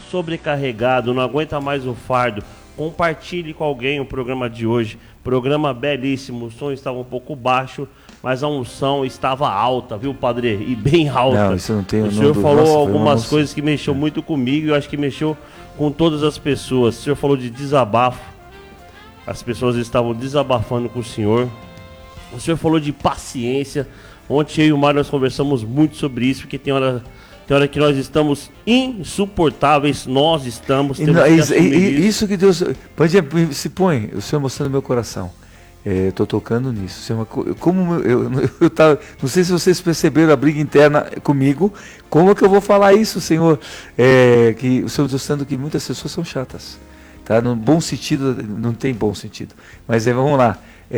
sobrecarregado, não aguenta mais o fardo, compartilhe com alguém o programa de hoje. Programa belíssimo, o som estava um pouco baixo, mas a unção estava alta, viu, padre? E bem alta. Não, isso não tem. O senhor falou algumas coisas que mexeu muito comigo e eu acho que mexeu com todas as pessoas. O senhor falou de desabafo. As pessoas estavam desabafando com o senhor. O senhor falou de paciência. Ontem eu e o Mário nós conversamos muito sobre isso, porque tem hora que nós estamos insuportáveis, nós estamos. Isso que Deus. Se põe, o Senhor mostrando meu coração. Estou tocando nisso. Como eu tava, não sei se vocês perceberam a briga interna comigo. Como é que eu vou falar isso, Senhor? Que o Senhor mostrando que muitas pessoas são chatas. Tá? No bom sentido, não tem bom sentido. Mas vamos lá.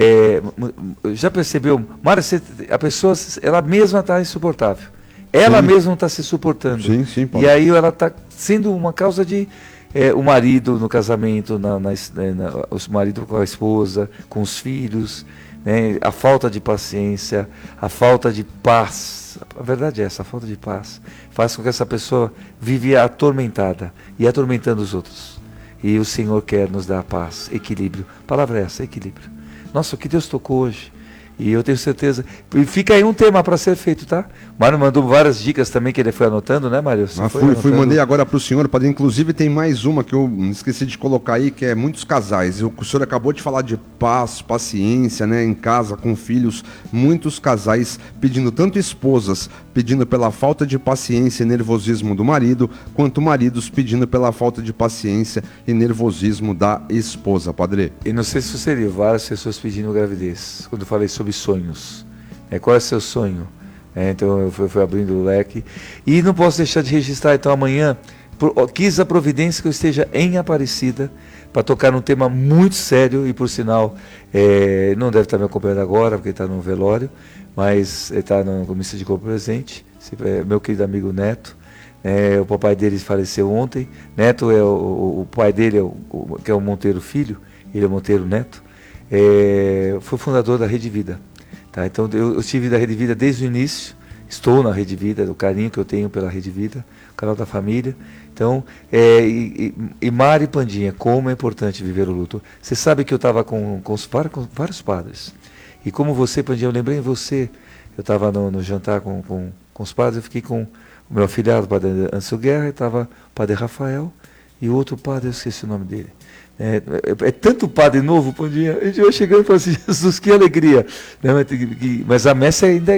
Já percebeu? Mara, a pessoa, ela mesma está insuportável. Ela mesma não está se suportando. Sim, Paulo. E aí ela está sendo uma causa de o marido no casamento, o marido com a esposa, com os filhos, né? A falta de paciência, a falta de paz. A verdade é essa, a falta de paz faz com que essa pessoa vive atormentada e atormentando os outros. E o Senhor quer nos dar paz, equilíbrio. A palavra é essa, equilíbrio. Nossa, o que Deus tocou hoje. E eu tenho certeza. E fica aí um tema para ser feito, tá? O Mário mandou várias dicas também que ele foi anotando, né, Mário? Mandei agora para o senhor, padre. Inclusive tem mais uma que eu esqueci de colocar aí, que é muitos casais. O senhor acabou de falar de paz, paciência, né, em casa, com filhos. Muitos casais pedindo, tanto esposas pedindo pela falta de paciência e nervosismo do marido, quanto maridos pedindo pela falta de paciência e nervosismo da esposa, padre. E não sei se você viu várias pessoas pedindo gravidez, quando eu falei sobre sonhos. Qual é o seu sonho? Então eu fui abrindo o leque. E não posso deixar de registrar, então amanhã, quis a providência que eu esteja em Aparecida, para tocar num tema muito sério, e por sinal, não deve estar me acompanhando agora, porque está no velório, mas está na comissão de compra presente, meu querido amigo Neto. O papai dele faleceu ontem. Neto é o pai dele, que é o Monteiro Filho, ele é o Monteiro Neto. Foi fundador da Rede Vida. Tá? Então eu estive da Rede Vida desde o início, estou na Rede Vida, do carinho que eu tenho pela Rede Vida, canal da família. Então, Mari e Pandinha, como é importante viver o luto. Você sabe que eu estava com vários padres. E como você, Pandinha, eu lembrei em você, eu estava no jantar com os padres, eu fiquei com o meu afilhado, o padre Ansel Guerra, estava o padre Rafael e o outro padre, eu esqueci o nome dele. Tanto padre novo, Pandinha, a gente vai chegando e fala assim, Jesus, que alegria. Mas a messe ainda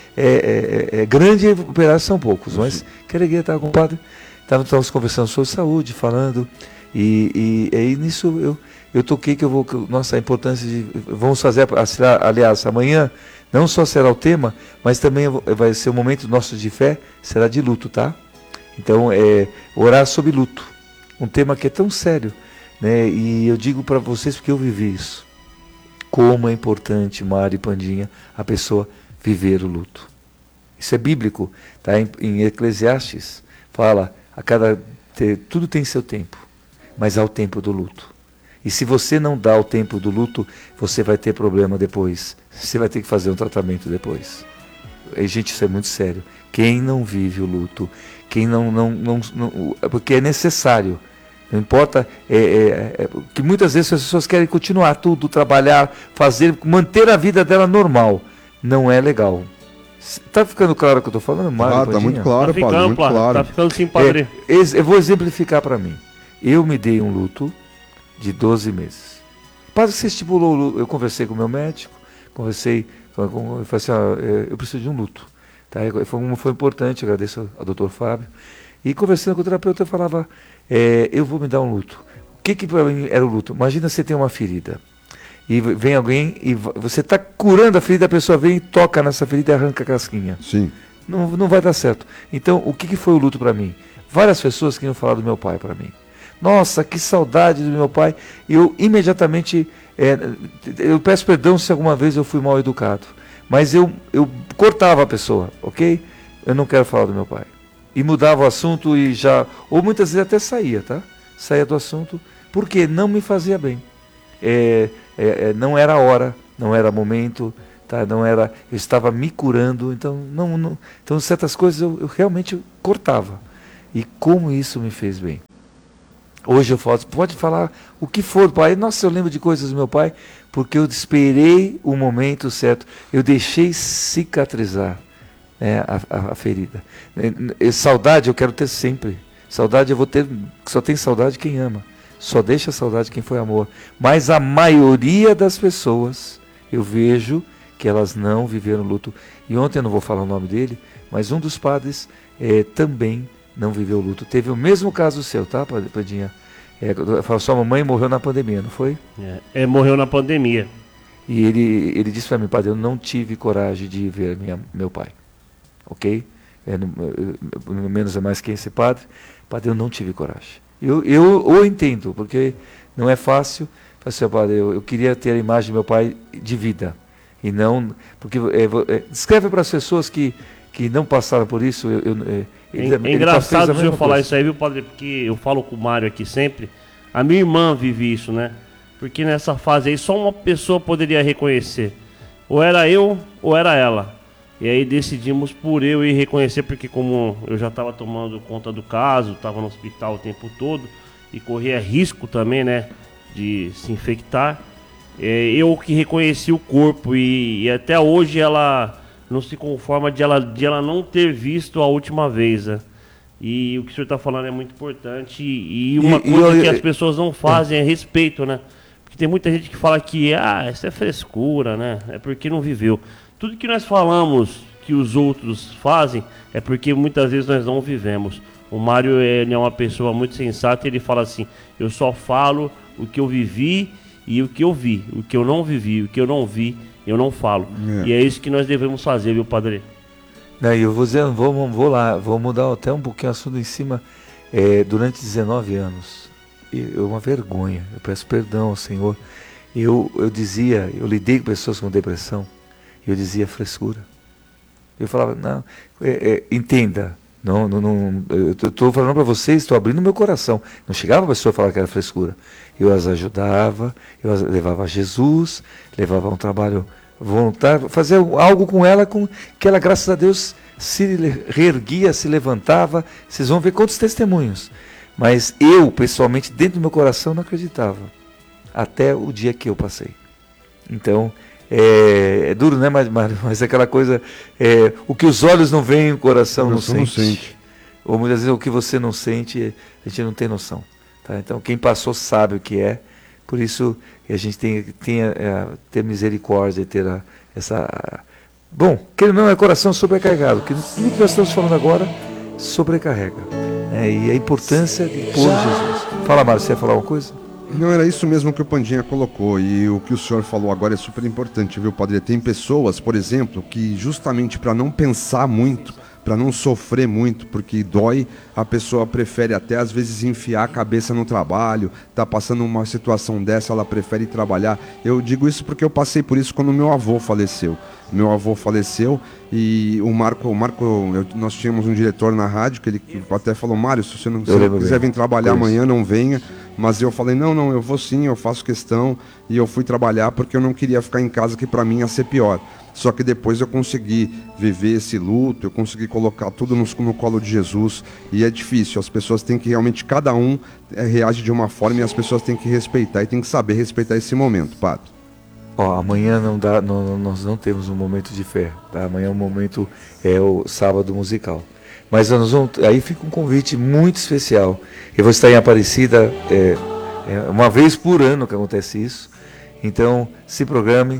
é grande e operados são poucos, mas que alegria estar com o padre. Estávamos conversando sobre saúde, falando, e aí nisso eu toquei que nossa, a importância de, vamos fazer, aliás, amanhã, não só será o tema, mas também vai ser o momento nosso de fé, será de luto, tá? Então, orar sobre luto, um tema que é tão sério, né? E eu digo para vocês porque eu vivi isso. Como é importante, Mário e Pandinha, a pessoa viver o luto. Isso é bíblico, tá? Em Eclesiastes fala, tudo tem seu tempo, mas há o tempo do luto. E se você não dá o tempo do luto, você vai ter problema depois. Você vai ter que fazer um tratamento depois. Gente, isso é muito sério. Quem não vive o luto, quem não porque é necessário. Não importa, que muitas vezes as pessoas querem continuar tudo, trabalhar, fazer, manter a vida dela normal. Não é legal. Está ficando claro o que eu estou falando, Mário? Está muito claro, tá padre, muito claro. Está ficando sim, padre. Eu vou exemplificar para mim. Eu me dei um luto de 12 meses. Padre, você estipulou, eu conversei com o meu médico, eu falei assim, eu preciso de um luto. Tá? Foi importante, agradeço ao doutor Fábio. E conversando com o terapeuta, eu falava, eu vou me dar um luto. O que para mim era o luto? Imagina você ter uma ferida. E vem alguém e você está curando a ferida, a pessoa vem e toca nessa ferida e arranca a casquinha. Sim. Não vai dar certo. Então, o que foi o luto para mim? Várias pessoas queriam falar do meu pai para mim. Nossa, que saudade do meu pai. E eu imediatamente, eu peço perdão se alguma vez eu fui mal educado. Mas eu cortava a pessoa, ok? Eu não quero falar do meu pai. E mudava o assunto ou muitas vezes até saía, tá? Saía do assunto, porque não me fazia bem. Não era a hora, não era momento, tá? Eu estava me curando, então certas coisas eu realmente cortava. E como isso me fez bem. Hoje eu falo, pode falar o que for, pai. Nossa, eu lembro de coisas do meu pai, porque eu esperei o momento certo. Eu deixei cicatrizar, né, a ferida. Saudade eu quero ter sempre. Saudade eu vou ter, só tem saudade quem ama. Só deixa saudade quem foi amor. Mas a maioria das pessoas, eu vejo que elas não viveram luto. E ontem eu não vou falar o nome dele, mas um dos padres também não viveu luto. Teve o mesmo caso seu, tá, Padinha? Sua mamãe morreu na pandemia, não foi? Morreu na pandemia. E ele disse para mim, padre, eu não tive coragem de ver meu pai. Ok? Menos é mais que esse padre. Padre, eu não tive coragem. Eu entendo, porque não é fácil. Assim, padre, eu queria ter a imagem do meu pai de vida. E não... Porque descreve para as pessoas que não passaram por isso. É engraçado o senhor falar isso aí, viu, padre? Porque eu falo com o Mário aqui sempre. A minha irmã vive isso, né? Porque nessa fase aí só uma pessoa poderia reconhecer. Ou era eu, ou era ela. E aí decidimos por eu ir reconhecer, porque como eu já estava tomando conta do caso, estava no hospital o tempo todo e corria risco também, né, de se infectar. Eu que reconheci o corpo e até hoje ela não se conforma de ela não ter visto a última vez, né? E o que o senhor está falando é muito importante e uma coisa que as pessoas não fazem é respeito, né? Porque tem muita gente que fala que isso é frescura, né? É porque não viveu. Tudo que nós falamos que os outros fazem é porque muitas vezes nós não vivemos. O Mário ele é uma pessoa muito sensata e ele fala assim, eu só falo o que eu vivi e o que eu vi. O que eu não vivi, o que eu não vi, eu não falo. E é isso que nós devemos fazer, viu, padre? Eu vou dizer, vou mudar até um pouquinho o assunto em cima. Durante 19 anos, uma vergonha, eu peço perdão ao Senhor. Eu lidei com pessoas com depressão, eu dizia frescura. Eu falava, não, entenda, não, eu estou falando para vocês, estou abrindo meu coração. Não chegava a pessoa a falar que era frescura. Eu as ajudava, eu as levava a Jesus, levava a um trabalho voluntário, fazia algo com ela, que ela, graças a Deus, se reerguia, se levantava. Vocês vão ver quantos testemunhos. Mas eu, pessoalmente, dentro do meu coração, não acreditava. Até o dia que eu passei. Então, é duro, né, mas aquela coisa, o que os olhos não veem, o coração não sente. Ou muitas vezes o que você não sente, a gente não tem noção. Tá? Então, quem passou sabe o que é. Por isso, a gente tem ter misericórdia, ter essa... Bom, que não é coração sobrecarregado, que tudo que nós estamos falando agora sobrecarrega. E a importância de pôr Jesus. Fala, Mário, você ia falar alguma coisa? Não, era isso mesmo que o Pandinha colocou, e o que o senhor falou agora é super importante, viu, padre? Tem pessoas, por exemplo, que justamente para não pensar muito, para não sofrer muito, porque dói, a pessoa prefere até às vezes enfiar a cabeça no trabalho, tá passando uma situação dessa, ela prefere trabalhar. Eu digo isso porque eu passei por isso quando meu avô faleceu. Meu avô faleceu e o Marco, nós tínhamos um diretor na rádio que ele até falou, Mário, se você não quiser vir trabalhar amanhã, não venha. Mas eu falei, não, eu vou sim, eu faço questão. E eu fui trabalhar porque eu não queria ficar em casa, que para mim ia ser pior. Só que depois eu consegui viver esse luto, eu consegui colocar tudo no colo de Jesus. E é difícil, as pessoas têm que realmente, cada um reage de uma forma e as pessoas têm que respeitar. E tem que saber respeitar esse momento, Padre. Amanhã não dá, nós não temos um momento de fé. Tá? Amanhã o momento é o sábado musical. Mas aí fica um convite muito especial. Eu vou estar em Aparecida uma vez por ano que acontece isso. Então, se programe.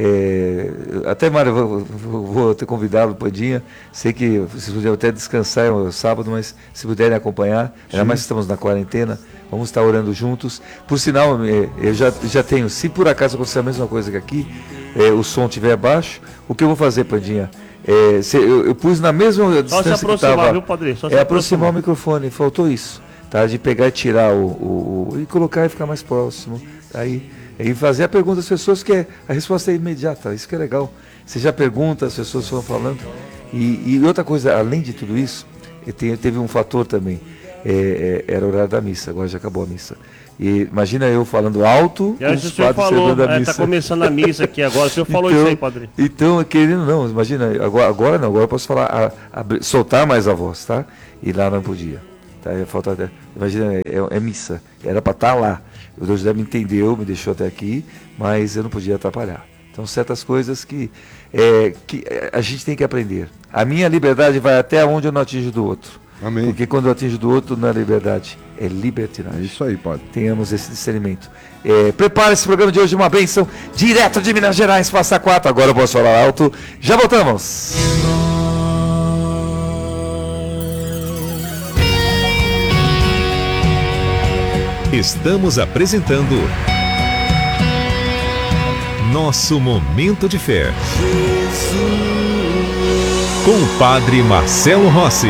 Até, Mário, vou ter convidado o Pandinha. Sei que vocês puderam até descansar no sábado, mas se puderem acompanhar, ainda mais que estamos na quarentena, vamos estar orando juntos. Por sinal, eu já tenho, se por acaso acontecer a mesma coisa que aqui, o som estiver baixo, o que eu vou fazer, Pandinha? Eu pus na mesma distância. Só se aproximar, viu, Padre? Só se aproximar o microfone, faltou isso, tá? De pegar e tirar e colocar e ficar mais próximo. Aí, e fazer a pergunta às pessoas, que a resposta é imediata, isso que é legal. Você já pergunta, as pessoas foram falando. E outra coisa, além de tudo isso, teve um fator também, era o horário da missa, agora já acabou a missa. E imagina eu falando alto, com os padres celebrando a missa. Está começando a missa aqui agora, o senhor falou isso aí, Padre. Então, querendo não, imagina, agora não, agora eu posso falar, soltar mais a voz, tá? E lá não podia. Tá? Imagina, é missa. Era para estar lá. O Dr. José me entendeu, me deixou até aqui, mas eu não podia atrapalhar. Então, certas coisas que a gente tem que aprender. A minha liberdade vai até onde eu não atinjo do outro. Amém. Porque quando eu atinjo do outro, não é liberdade, é libertinagem. É isso aí, padre. Tenhamos esse discernimento. Prepare esse programa de hoje, uma bênção, direto de Minas Gerais, Passa Quatro. Agora eu posso falar alto. Já voltamos. Estamos apresentando Nosso Momento de Fé, com o Padre Marcelo Rossi.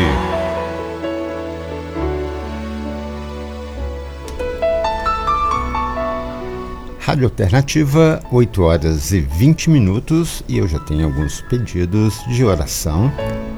Rádio Alternativa, 8 horas e 20 minutos, e eu já tenho alguns pedidos de oração.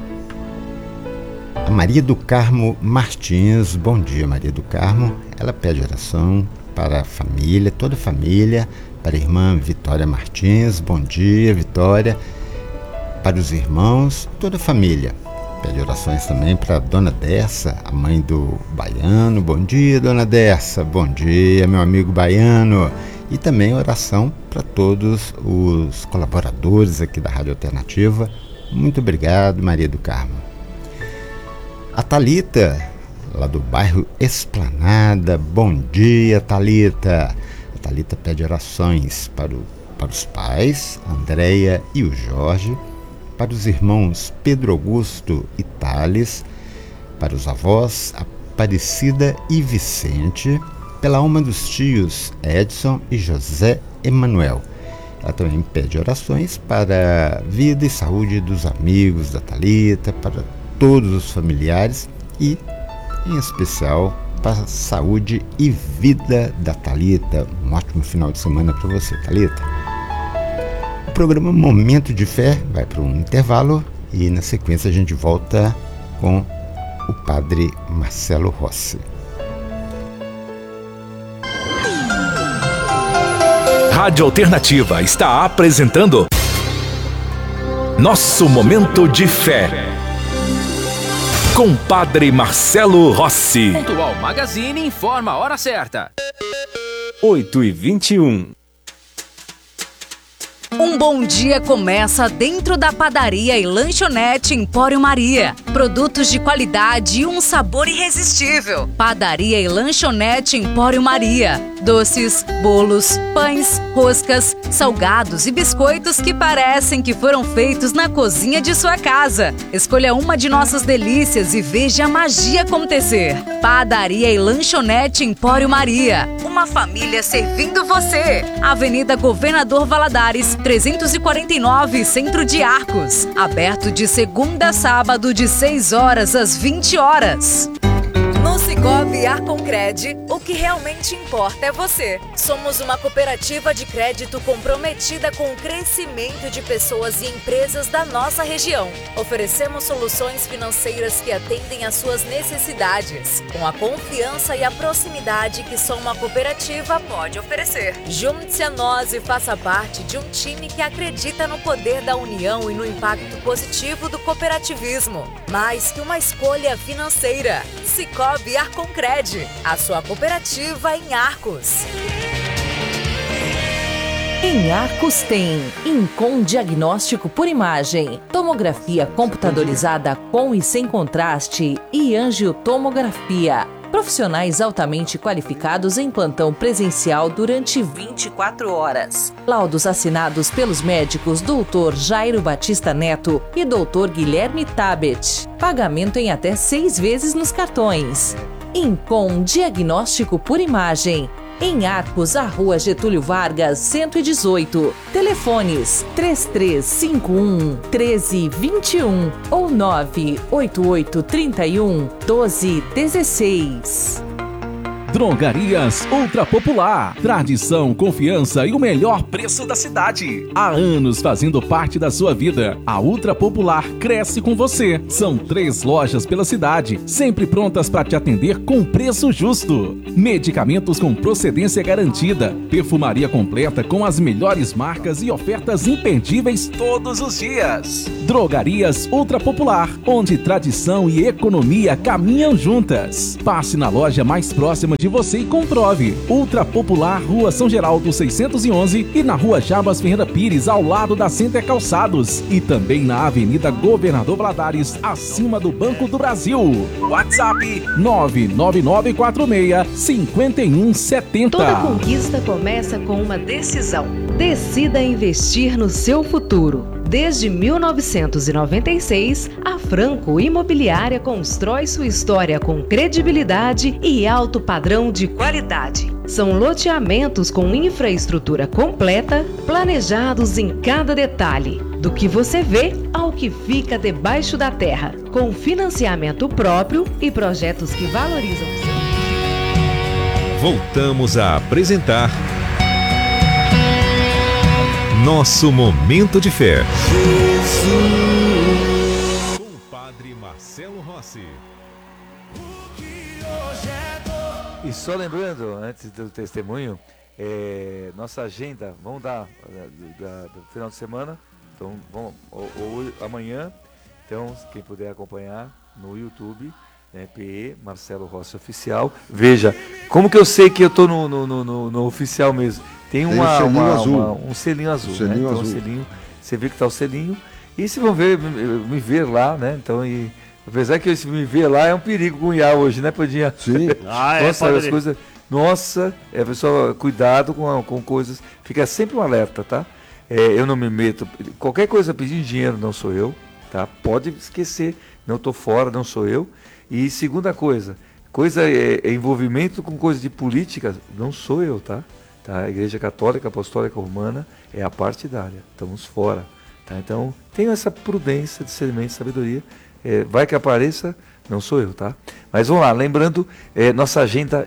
A Maria do Carmo Martins, bom dia Maria do Carmo, ela pede oração para a família, toda a família, para a irmã Vitória Martins, bom dia Vitória, para os irmãos, toda a família. Pede orações também para a Dona Dessa, a mãe do Baiano, bom dia Dona Dessa, bom dia meu amigo Baiano. E também oração para todos os colaboradores aqui da Rádio Alternativa. Muito obrigado Maria do Carmo. A Thalita, lá do bairro Esplanada, bom dia Thalita. A Thalita pede orações para os pais, Andréia e o Jorge, para os irmãos Pedro Augusto e Thales, para os avós Aparecida e Vicente, pela alma dos tios Edson e José Emanuel. Ela também pede orações para a vida e saúde dos amigos da Thalita, para todos os familiares e, em especial, para a saúde e vida da Thalita. Um ótimo final de semana para você, Thalita. O programa Momento de Fé vai para um intervalo e, na sequência, a gente volta com o Padre Marcelo Rossi. Rádio Alternativa está apresentando Nosso Momento de Fé, com Padre Marcelo Rossi. Pontual Magazine informa a hora certa. 8h21. Um bom dia começa dentro da padaria e lanchonete Empório Maria. Produtos de qualidade e um sabor irresistível. Padaria e lanchonete Empório Maria. Doces, bolos, pães, roscas, salgados e biscoitos que parecem que foram feitos na cozinha de sua casa. Escolha uma de nossas delícias e veja a magia acontecer. Padaria e lanchonete Empório Maria. Uma família servindo você. Avenida Governador Valadares, 349, Centro de Arcos. Aberto de segunda a sábado, de 6 horas às 20 horas. No Sicoob Arconcred, o que realmente importa é você. Somos uma cooperativa de crédito comprometida com o crescimento de pessoas e empresas da nossa região. Oferecemos soluções financeiras que atendem às suas necessidades, com a confiança e a proximidade que só uma cooperativa pode oferecer. Junte-se a nós e faça parte de um time que acredita no poder da união e no impacto positivo do cooperativismo. Mais que uma escolha financeira. Sicoob Arconcred, a sua cooperativa em Arcos. Em Arcos tem Incom Diagnóstico por Imagem, tomografia computadorizada com e sem contraste e angiotomografia. Profissionais altamente qualificados em plantão presencial durante 24 horas. Laudos assinados pelos médicos Dr. Jairo Batista Neto e Dr. Guilherme Tabet. Pagamento em até 6 vezes nos cartões. Incom Diagnóstico por Imagem. Em Arcos, a Rua Getúlio Vargas, 118. Telefones 3351-1321 ou 98831-1216. Drogarias Ultra Popular. Tradição, confiança e o melhor preço da cidade. Há anos fazendo parte da sua vida. A Ultra Popular cresce com você. São 3 lojas pela cidade, sempre prontas para te atender com preço justo. Medicamentos com procedência garantida. Perfumaria completa com as melhores marcas e ofertas imperdíveis todos os dias. Drogarias Ultra Popular, onde tradição e economia caminham juntas. Passe na loja mais próxima de você e comprove. Ultra Popular, Rua São Geraldo 611 e na Rua Jabas Ferreira Pires, ao lado da Center Calçados. E também na Avenida Governador Valadares, acima do Banco do Brasil. WhatsApp 99946-5170. Toda conquista começa com uma decisão. Decida investir no seu futuro. Desde 1996, a Franco Imobiliária constrói sua história com credibilidade e alto padrão de qualidade. São loteamentos com infraestrutura completa, planejados em cada detalhe, do que você vê ao que fica debaixo da terra, com financiamento próprio e projetos que valorizam o seu... Voltamos a apresentar Nosso Momento de Fé. Com o Padre Marcelo Rossi. E só lembrando, antes do testemunho, nossa agenda, vamos dar do final de semana, então vamos, ou amanhã, então quem puder acompanhar no YouTube, PE, Marcelo Rossi Oficial. Veja, como que eu sei que eu estou no oficial mesmo? Tem um selinho azul, né? Então, um selinho, você vê que está o selinho, e se vão me ver lá, né? Então, apesar que esse me ver lá é um perigo com o IA hoje, né, Padinha? Sim. Nossa, as coisas. Nossa, pessoal, cuidado com coisas. Fica sempre um alerta, tá? Eu não me meto. Qualquer coisa pedindo dinheiro não sou eu, tá? Pode esquecer, não estou fora, não sou eu. E segunda coisa, envolvimento com coisa de política, não sou eu, tá? A Igreja Católica Apostólica Romana é a partidária, estamos fora. Tá? Então, tenho essa prudência, discernimento, sabedoria. Vai que apareça, não sou eu, tá? Mas vamos lá, lembrando, nossa agenda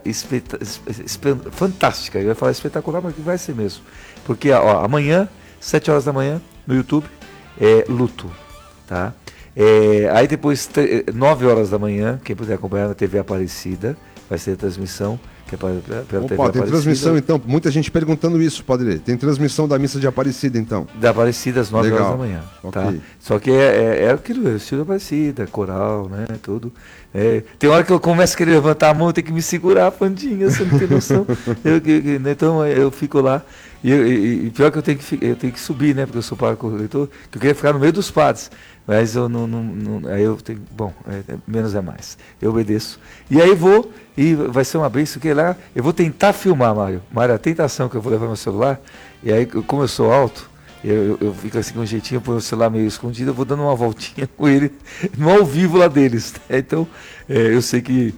fantástica. Eu ia falar espetacular, mas que vai ser mesmo. Porque amanhã, 7 horas da manhã, no YouTube, luto, tá? Aí depois, 9 horas da manhã, quem puder acompanhar na TV Aparecida, vai ser a transmissão. Tem transmissão então, muita gente perguntando isso, Padre. Tem transmissão da missa de Aparecida então? Da Aparecida às 9 horas da manhã. Okay. Tá? Só que é aquilo, é o estilo da Aparecida, coral, né? Tudo. Tem hora que eu começo a querer levantar a mão, eu tenho que me segurar a pandinha, você não tem noção. Então eu fico lá. E pior que eu tenho que subir, né? Porque eu sou pároco-leitor, que eu queria ficar no meio dos padres. Mas eu não aí eu tenho, menos é mais. Eu obedeço. E aí vou, e vai ser uma bênção, que lá eu vou tentar filmar, Mário. Mário, a tentação que eu vou levar meu celular, e aí como eu sou alto, eu fico assim com um jeitinho, põe o celular meio escondido, eu vou dando uma voltinha com ele, no ao vivo lá deles. Então, eu sei que,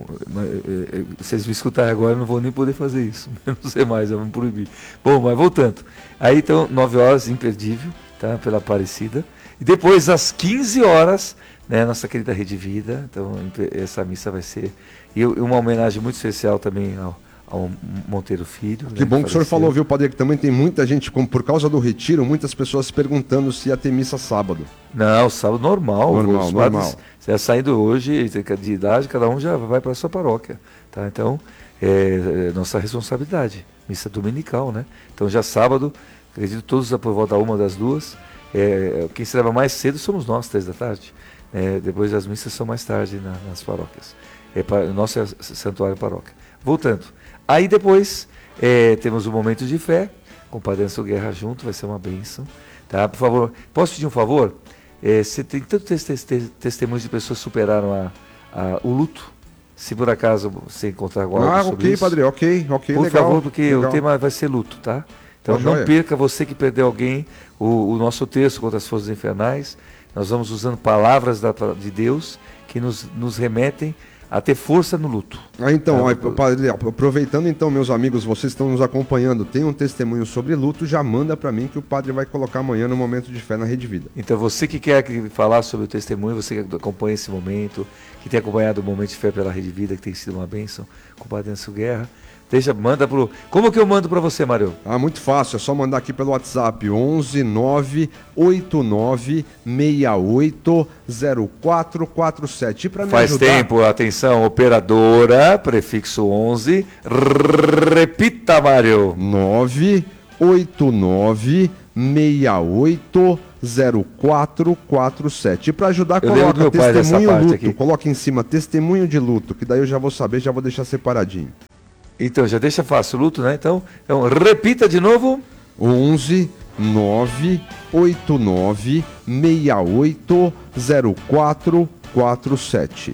vocês me escutarem agora, eu não vou nem poder fazer isso. Eu não sei mais, eu vou me proibir. Bom, mas voltando. Aí então, 9 horas, imperdível, tá? Pela Aparecida. E depois, às 15 horas, né, nossa querida Rede Vida, então essa missa vai ser, e uma homenagem muito especial também ao Monteiro Filho. Que bom que o senhor falou, viu, Padre, que também tem muita gente, por causa do retiro, muitas pessoas perguntando se ia ter missa sábado. Não, sábado normal. Normal. Você saindo hoje, de idade, cada um já vai para a sua paróquia, tá? Então, nossa responsabilidade, missa dominical, né? Então já sábado, acredito todos por volta da 1 das 2. Quem se leva mais cedo somos nós, 3 da tarde. Depois as missas são mais tarde nas paróquias. Nosso santuário paróquia. Voltando. Aí depois temos o momento de fé, com o Padre Anderson Guerra junto, vai ser uma bênção. Tá? Por favor, posso pedir um favor? Você tem tantos testemunhos de pessoas que superaram o luto. Se por acaso você encontrar algo sobre isso. Padre, ok, por legal. Favor, porque legal. O tema vai ser luto, tá? Então não perca, você que perdeu alguém, o nosso texto contra as forças infernais. Nós vamos usando palavras de Deus que nos remetem a ter força no luto. Então, Padre, aproveitando então, meus amigos, vocês estão nos acompanhando, tem um testemunho sobre luto, já manda para mim que o Padre vai colocar amanhã no Momento de Fé na Rede Vida. Então você que quer falar sobre o testemunho, você que acompanha esse momento, que tem acompanhado o Momento de Fé pela Rede Vida, que tem sido uma bênção, com o Padre Anderson Guerra. Como que eu mando para você, Mário? Muito fácil, é só mandar aqui pelo WhatsApp 11 989 68 0447. Para me Faz ajudar... tempo, atenção, operadora, prefixo 11, repita, Mário. 989 68 0447. E para ajudar, coloca testemunho luto. Aqui. Coloca em cima testemunho de luto, que daí eu já vou saber, já vou deixar separadinho. Então, já deixa fácil, luto, né? Então, repita de novo. 11 989 68 0447.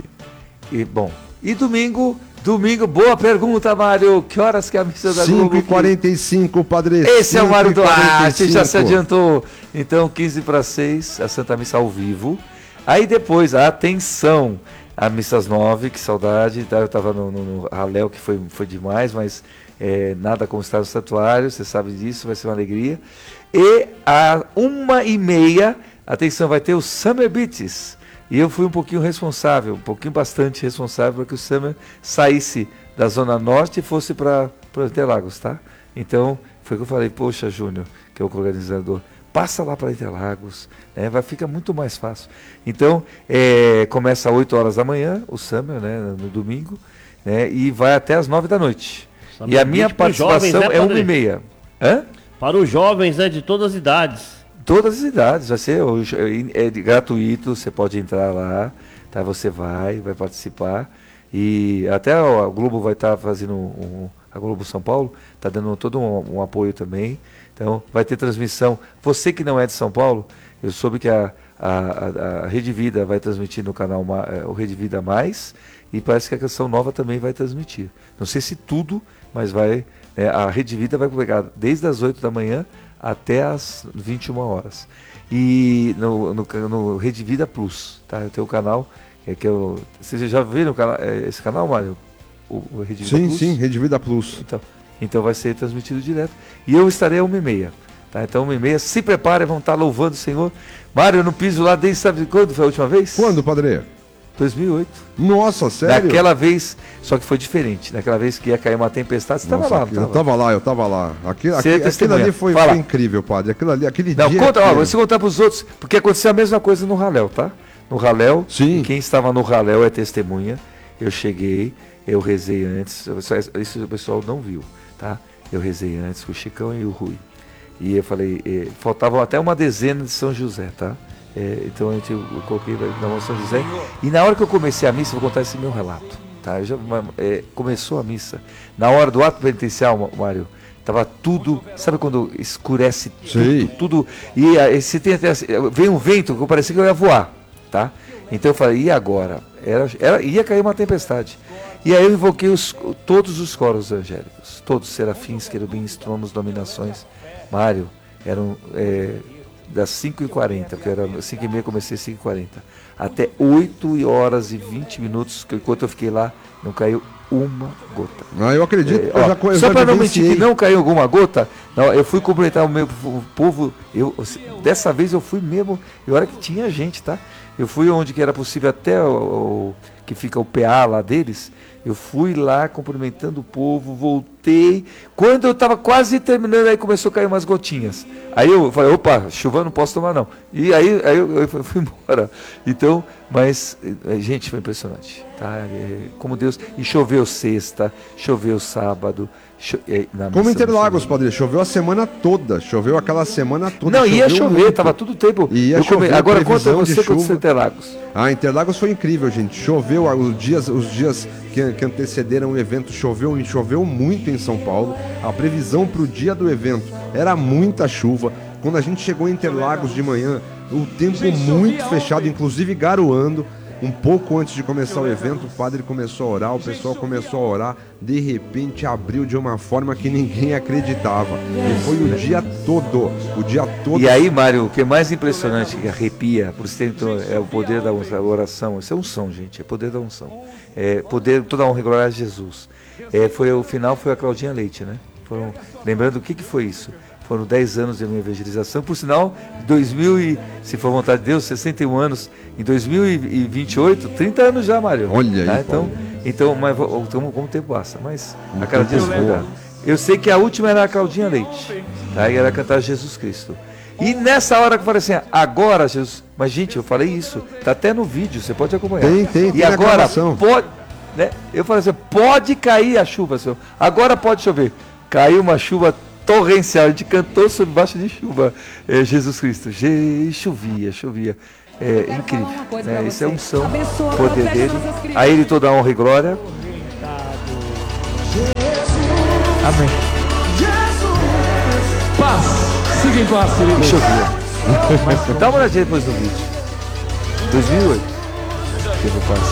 E domingo, boa pergunta, Mário. Que horas que é a missa da Globo? 5h45, Padre. Esse é o Mário Duarte, já se adiantou. Então, 15:06, a Santa Missa ao vivo. Aí depois, atenção, a missa às 9, que saudade. Eu estava no Raléu, que foi demais, mas nada como estar no santuário, você sabe disso, vai ser uma alegria. E às 1h30, atenção, vai ter o Summer Beats. E eu fui um pouquinho bastante responsável para que o Summer saísse da Zona Norte e fosse para Interlagos, tá? Então, foi o que eu falei, poxa, Júnior, que é o organizador, passa lá para Interlagos, né? Fica muito mais fácil. Então, começa às 8 horas da manhã, o Summer, né, no domingo, né, e vai até às 9 da noite. E a minha participação jovens, né, é 1h30. Hã? Para os jovens, né, de todas as idades. Todas as idades, vai ser gratuito, você pode entrar lá, tá? Você vai participar. E até a Globo vai estar fazendo a Globo São Paulo está dando todo um apoio também. Então vai ter transmissão. Você que não é de São Paulo, eu soube que a Rede Vida vai transmitir no canal o Rede Vida Mais, e parece que a Canção Nova também vai transmitir. Não sei se tudo, mas vai. A Rede Vida vai pegar desde as 8 da manhã até as 21 horas. E no Rede Vida Plus, tá? Eu tenho o canal, vocês já viram esse canal, Mário? O Rede Vida Plus? Sim, Rede Vida Plus. Então vai ser transmitido direto. E eu estarei às 1h30. Tá? Então 1h30, se preparem, vão estar louvando o Senhor. Mário, eu não piso lá desde sabe quando foi a última vez? Quando, Padre? 2008. Nossa, sério? Naquela vez, só que foi diferente. Naquela vez que ia cair uma tempestade, você estava lá. Eu estava lá. Aquilo ali foi incrível, Padre. Aquele dia... Você contar para os outros, porque aconteceu a mesma coisa no Raléu, tá? No Raléu, quem estava no Raléu é testemunha. Eu cheguei, eu rezei antes, isso o pessoal não viu, tá? Eu rezei antes com o Chicão e o Rui. E eu falei, faltava até uma dezena de São José, tá? Então eu coloquei na mão São José. E na hora que eu comecei a missa, vou contar esse meu relato, tá? Começou a missa. Na hora do ato penitencial, Mário, tava tudo, sabe quando escurece tudo? E você tem até, veio um vento que parecia que eu ia voar, tá? Então eu falei, e agora? Ia cair uma tempestade. E aí eu invoquei todos os coros angélicos, todos serafins, querubins, tronos, dominações. Mário, eram das 5h40, porque era 5h30, comecei às 5h40, até 8 horas e 20 minutos, que enquanto eu fiquei lá, não caiu uma gota. Eu acredito. Só para não mentir que não caiu alguma gota, eu fui cumprimentar o povo, dessa vez eu fui mesmo, e olha que tinha gente, tá? Eu fui onde que era possível, até que fica o PA lá deles, eu fui lá cumprimentando o povo, voltei. Quando eu estava quase terminando, aí começou a cair umas gotinhas. Aí eu falei, opa, chuva não posso tomar não. E aí eu fui embora. Então, mas, gente, foi impressionante, tá? Como Deus... E choveu sexta, choveu sábado. Como Interlagos, Padre, choveu a semana toda, choveu aquela semana toda. Não, ia chover, estava tudo tempo. Agora conta você quanto Interlagos. Interlagos foi incrível, gente. Choveu os dias que antecederam o evento, choveu muito em São Paulo. A previsão para o dia do evento era muita chuva. Quando a gente chegou em Interlagos de manhã, o tempo muito fechado, inclusive garoando. Um pouco antes de começar o evento, o padre começou a orar, o pessoal começou a orar, de repente abriu de uma forma que ninguém acreditava. E foi o dia todo. E aí, Mário, o que é mais impressionante, que arrepia, por isso é o poder da oração. Isso é unção, gente, é poder da unção. Poder, toda a honra e glória a Jesus. O final foi a Claudinha Leite, né? Lembrando o que foi isso? Foram 10 anos de minha evangelização. Por sinal, 2000 e, se for vontade de Deus, 61 anos. Em 2028, 30 anos já, Mário. Olha tá? aí. Então, mas como o tempo passa. Mas a cada dia eu sei que a última era a Claudinha Leite. Tá? E ela cantar Jesus Cristo. E nessa hora que eu falei assim, agora Jesus... Mas gente, eu falei isso. Tá até no vídeo, você pode acompanhar. Tem e agora pode... Né? Eu falei assim, pode cair a chuva, senhor. Agora pode chover. Caiu uma chuva torrencial. A gente cantou sobre baixo de chuva. Jesus Cristo. Chovia. É incrível. Né? Isso é unção, poder dele. A ele toda a honra e glória. Amém. Paz. Siga em paz, querido. Chovia. Dá uma olhadinha depois no vídeo. 2008. Teve paz.